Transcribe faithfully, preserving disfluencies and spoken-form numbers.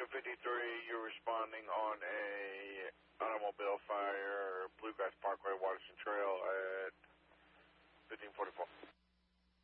seven fifty-three, you're responding on a automobile fire, Bluegrass Parkway, Waterston Trail,